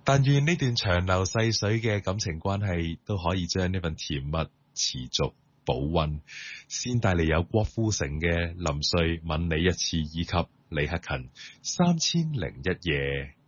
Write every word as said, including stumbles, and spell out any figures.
但願呢段長流細水嘅感情關係都可以將呢份甜蜜持續保溫，先帶嚟有郭富城嘅林瑞吻你一次，以及李克勤三千零一夜。